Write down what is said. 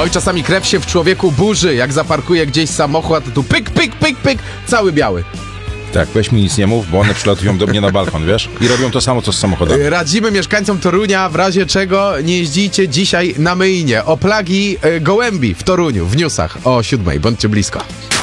Oj, czasami krew się w człowieku burzy, jak zaparkuje gdzieś samochód, tu pyk, pyk, pyk, pyk, cały biały. Tak, weź mi nic nie mów, bo one przylatują do mnie na balkon, wiesz? I robią to samo, co z samochodami. Radzimy mieszkańcom Torunia, w razie czego nie jeździcie dzisiaj na myjnie. O plagi gołębi w Toruniu, w newsach o 7:00. Bądźcie blisko.